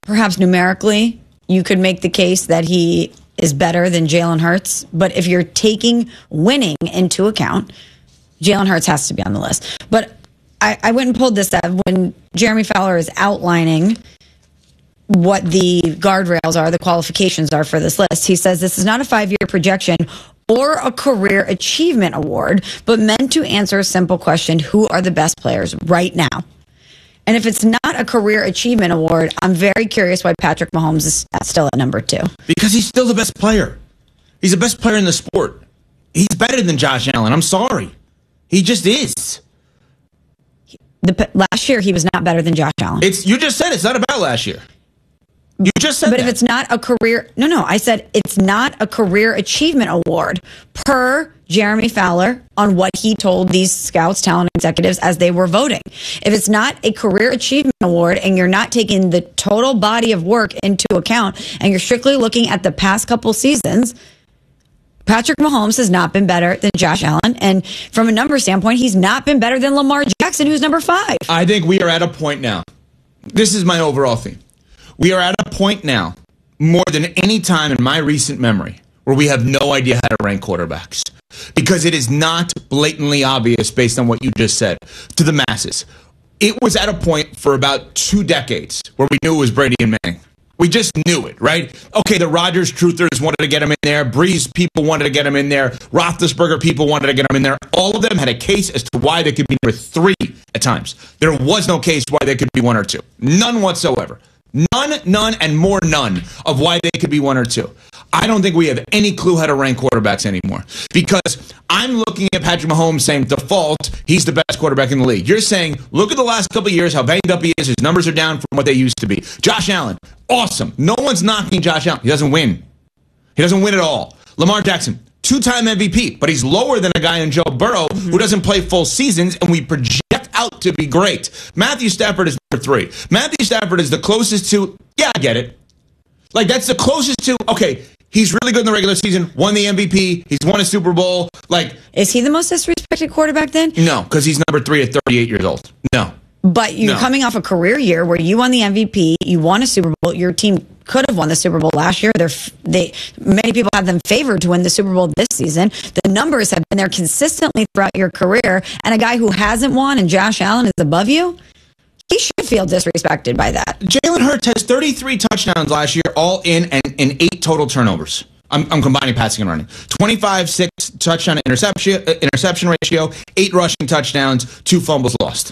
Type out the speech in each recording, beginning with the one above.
perhaps numerically, you could make the case that he is better than Jalen Hurts. But if you're taking winning into account, Jalen Hurts has to be on the list. But I went and pulled this up when Jeremy Fowler is outlining what the guardrails are, the qualifications are for this list. He says this is not a 5-year projection or a career achievement award, but meant to answer a simple question: who are the best players right now? And if it's not a career achievement award, I'm very curious why Patrick Mahomes is still at number 2. Because he's still the best player. He's the best player in the sport. He's better than Josh Allen. I'm sorry. He just is. Last year, he was not better than Josh Allen. You just said it's not about last year. You just said But that. if it's not a career... No, I said it's not a career achievement award per Jeremy Fowler on what he told these scouts, talent executives as they were voting. If it's not a career achievement award and you're not taking the total body of work into account and you're strictly looking at the past couple seasons, Patrick Mahomes has not been better than Josh Allen. And from a number standpoint, he's not been better than Lamar Jackson, who's number 5. I think we are at a point now. This is my overall theme. We are at a point now, more than any time in my recent memory, where we have no idea how to rank quarterbacks. Because it is not blatantly obvious based on what you just said to the masses. It was at a point for about 2 decades where we knew it was Brady and Manning. We just knew it, right? Okay, the Rodgers truthers wanted to get him in there. Breeze people wanted to get him in there. Roethlisberger people wanted to get him in there. All of them had a case as to why they could be number 3 at times. There was no case why they could be 1 or 2. None whatsoever. None, and more none of why they could be 1 or 2. I don't think we have any clue how to rank quarterbacks anymore. Because I'm looking at Patrick Mahomes saying, default, he's the best quarterback in the league. You're saying, look at the last couple of years, how banged up he is. His numbers are down from what they used to be. Josh Allen, awesome. No one's knocking Josh Allen. He doesn't win. He doesn't win at all. Lamar Jackson, 2-time MVP, but he's lower than a guy in Joe Burrow who doesn't play full seasons, and we project out to be great. Matthew Stafford is number 3. Matthew Stafford is the closest to, yeah, I get it. Like, that's the closest to, okay, he's really good in the regular season, won the MVP, he's won a Super Bowl. Like, is he the most disrespected quarterback then? No, because he's number 3 at 38 years old. No. But you're coming off a career year where you won the MVP, you won a Super Bowl, your team could have won the Super Bowl last year. Many people have them favored to win the Super Bowl this season. The numbers have been there consistently throughout your career, and a guy who hasn't won and Josh Allen is above you, he should feel disrespected by that. Jalen Hurts has 33 touchdowns last year, all in, and 8 total turnovers. I'm combining passing and running. 25-6 touchdown interception ratio, 8 rushing touchdowns, 2 fumbles lost.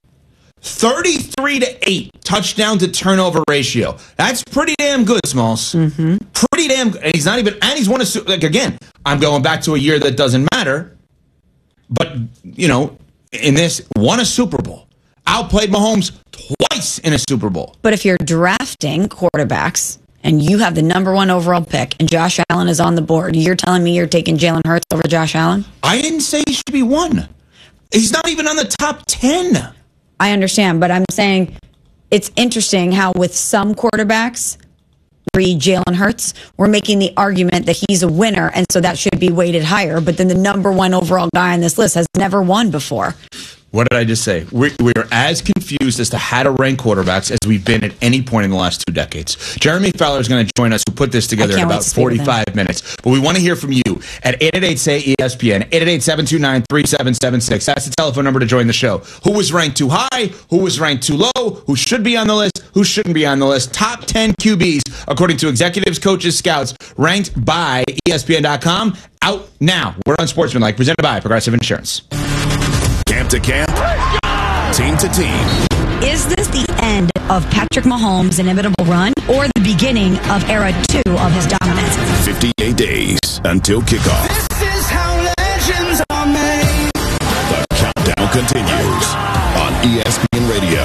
33-8 touchdown to turnover ratio. That's pretty damn good, Smalls. Pretty damn good. And he's not even, and he's won a, like, again, I'm going back to a year that doesn't matter. But, you know, in this, won a Super Bowl. Outplayed Mahomes twice in a Super Bowl. But if you're drafting quarterbacks and you have the number 1 overall pick and Josh Allen is on the board, you're telling me you're taking Jalen Hurts over Josh Allen? I didn't say he should be 1. He's not even on the top 10. I understand, but I'm saying it's interesting how with some quarterbacks, read Jalen Hurts, we're making the argument that he's a winner, and so that should be weighted higher. But then the number 1 overall guy on this list has never won before. What did I just say? We're as confused as to how to rank quarterbacks as we've been at any point in the last 2 decades. Jeremy Fowler is going to join us. We'll put this together in about 45 minutes. But we want to hear from you at 888-SAY-ESPN, 888-729-3776. That's the telephone number to join the show. Who was ranked too high? Who was ranked too low? Who should be on the list? Who shouldn't be on the list? Top 10 QBs, according to executives, coaches, scouts, ranked by ESPN.com. Out now. We're on Sportsmanlike, presented by Progressive Insurance. Camp to camp, team to team. Is this the end of Patrick Mahomes' inimitable run or the beginning of era 2 of his dominance? 58 days until kickoff. This is how legends are made. The countdown continues on ESPN Radio.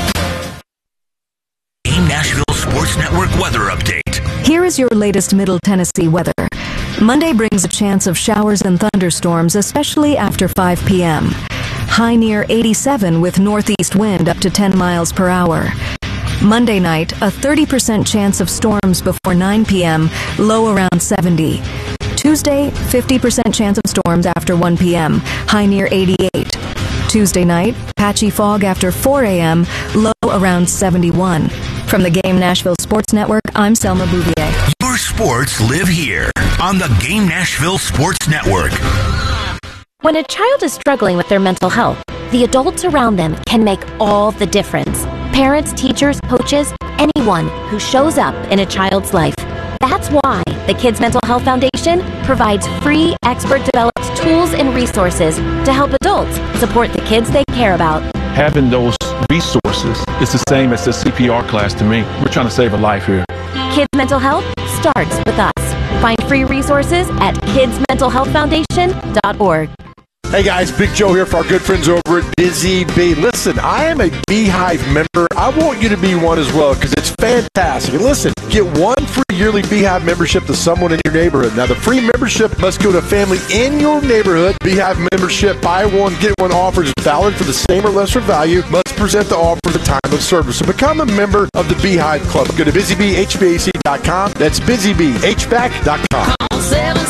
Game Nashville Sports Network weather update. Here is your latest Middle Tennessee weather. Monday brings a chance of showers and thunderstorms, especially after 5 p.m. High near 87 with northeast wind up to 10 miles per hour. Monday night, a 30% chance of storms before 9 p.m., low around 70. Tuesday, 50% chance of storms after 1 p.m., high near 88. Tuesday night, patchy fog after 4 a.m., low around 71. From the Game Nashville Sports Network, I'm Selma Bouvier. Your sports live here on the Game Nashville Sports Network. When a child is struggling with their mental health, the adults around them can make all the difference. Parents, teachers, coaches, anyone who shows up in a child's life. That's why the Kids Mental Health Foundation provides free, expert-developed tools and resources to help adults support the kids they care about. Having those resources is the same as the CPR class to me. We're trying to save a life here. Kids Mental Health starts with us. Find free resources at kidsmentalhealthfoundation.org. Hey guys, Big Joe here for our good friends over at Busy Bee. Listen, I am a Beehive member. I want you to be one as well because it's fantastic. And listen, get one free yearly Beehive membership to someone in your neighborhood. Now, the free membership must go to a family in your neighborhood. Beehive membership, buy one, get one offers is valid for the same or lesser value. Must present the offer at the time of service. So become a member of the Beehive Club. Go to busybeehvac.com. That's busybeehvac.com. Call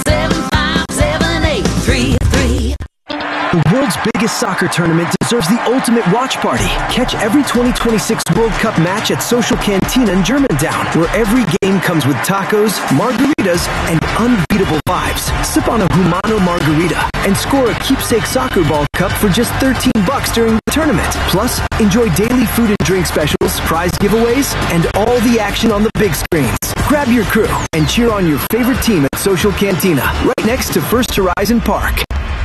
775-7833. The world's biggest soccer tournament deserves the ultimate watch party. Catch every 2026 World Cup match at Social Cantina in Germantown, where every game comes with tacos, margaritas, and unbeatable vibes. Sip on a Humano margarita and score a keepsake soccer ball cup for just $13 during the tournament. Plus, enjoy daily food and drink specials, prize giveaways, and all the action on the big screens. Grab your crew and cheer on your favorite team at Social Cantina, right next to First Horizon Park.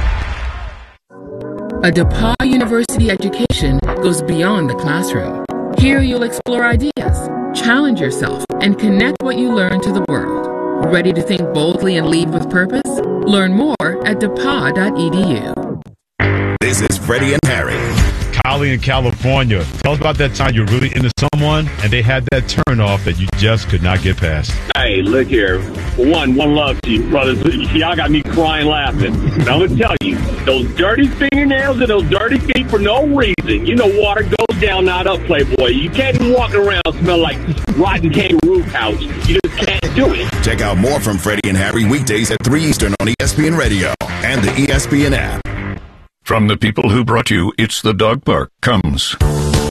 A DePauw University education goes beyond the classroom. Here you'll explore ideas, challenge yourself, and connect what you learn to the world. Ready to think boldly and lead with purpose? Learn more at depaw.edu. This is Freddie and Harry. Kylie in California. Tell us about that time you're really into someone and they had that turn off that you just could not get past. Hey, look here. One love to you, brothers. Y'all got me crying laughing. And I'm going to tell you, those dirty fingernails and those dirty feet for no reason. You know water goes down, not up, Playboy. You can't walk around smell like rotten kangaroo couch. You just can't do it. Check out more from Freddie and Harry weekdays at 3 Eastern on ESPN Radio and the ESPN app. From the people who brought you It's the Dog Park comes